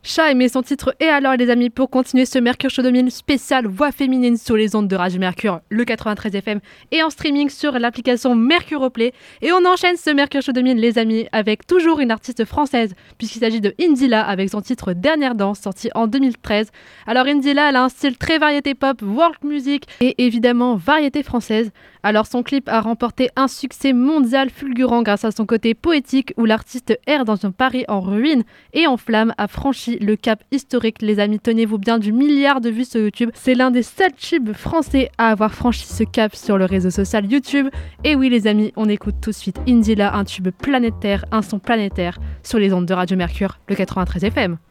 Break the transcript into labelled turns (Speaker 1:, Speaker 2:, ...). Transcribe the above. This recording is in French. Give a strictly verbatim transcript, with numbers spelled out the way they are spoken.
Speaker 1: Cha aimait son titre Et alors les amis pour continuer ce Mercure Show deux mille spécial voix féminine sur les ondes de Radio Mercure, le quatre-vingt-treize F M et en streaming sur l'application Mercure Play. Et on enchaîne ce Mercure Show deux mille les amis avec toujours une artiste française puisqu'il s'agit de Indila avec son titre Dernière danse sorti en deux mille treize. Alors Indila elle a un style très variété pop, world music et évidemment variété française. Alors son clip a remporté un succès mondial fulgurant grâce à son côté poétique où l'artiste erre dans un Paris en ruine et en flammes a franchi le cap historique. Les amis, tenez-vous bien, du milliard de vues sur YouTube. C'est l'un des seuls tubes français à avoir franchi ce cap sur le réseau social YouTube. Et oui les amis, on écoute tout de suite Indila, un tube planétaire, un son planétaire sur les ondes de Radio Mercure, le quatre-vingt-treize F M.